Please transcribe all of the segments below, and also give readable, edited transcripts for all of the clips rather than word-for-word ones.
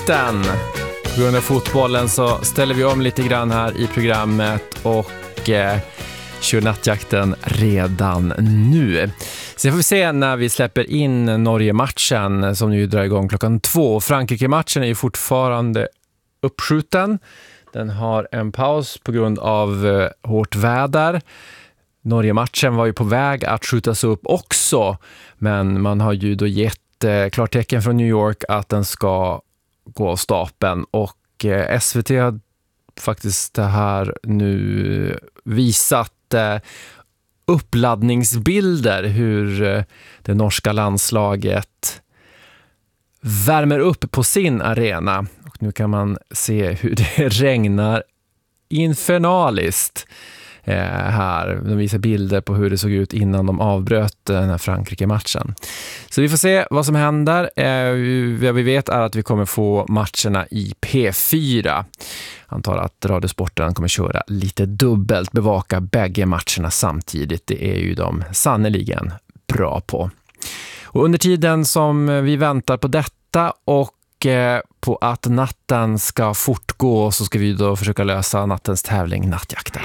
natten. På grund av fotbollen så ställer vi om lite grann här i programmet och kör nattjakten redan nu. Sen får vi se när vi släpper in Norge-matchen som nu drar igång 2:00. Frankrike-matchen är ju fortfarande uppskjuten. Den har en paus på grund av hårt väder. Norge-matchen var ju på väg att skjutas upp också, men man har ju då gett klartecken från New York att den ska gå av stapeln, och SVT har faktiskt det här nu visat uppladdningsbilder hur det norska landslaget värmer upp på sin arena, och nu kan man se hur det regnar infernaliskt här. De visar bilder på hur det såg ut innan de avbröt den här Frankrike-matchen. Så vi får se vad som händer. Vad vi vet är att vi kommer få matcherna i P4. Jag antar att Radiosporten kommer köra lite dubbelt, bevaka bägge matcherna samtidigt. Det är ju de sannoliken bra på. Och under tiden som vi väntar på detta och på att natten ska fortgå, så ska vi då försöka lösa nattens tävling, Nattjakten.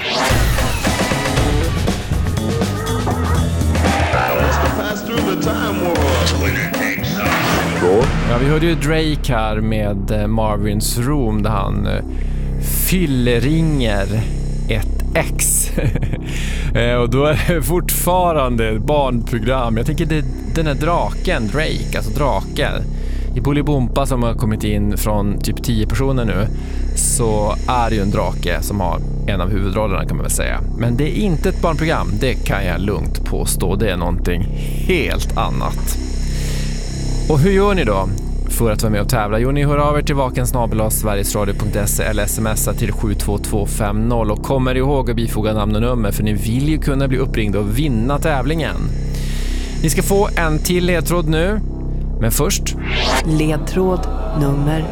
Ja, vi hörde ju Drake här med Marvin's Room där han fylleringer ett ex. Och då är det fortfarande ett barnprogram. Jag tänker den här draken, Drake, alltså draken i Bolibompa som har kommit in från typ 10 personer nu, så är det ju en drake som har en av huvudrollerna, kan man väl säga. Men det är inte ett barnprogram, det kan jag lugnt påstå. Det är någonting helt annat. Och hur gör ni då för att vara med och tävla? Jo, ni hör av er till vakensnabel@sverigesradio.se eller smsa till 72250 och kommer ihåg att bifoga namn och nummer, för ni vill ju kunna bli uppringda och vinna tävlingen. Ni ska få en till ledtråd nu, men först ledtråd nummer